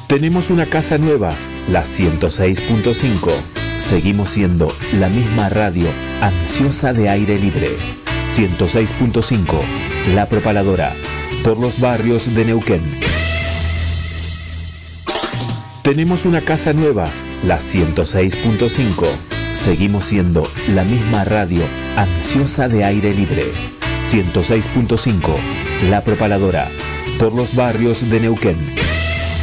Tenemos una casa nueva, la 106.5. Seguimos siendo la misma radio ansiosa de aire libre. 106.5, La Propaladora, por los barrios de Neuquén. Tenemos una casa nueva, la 106.5. Seguimos siendo la misma radio ansiosa de aire libre. 106.5, La Propaladora, por los barrios de Neuquén.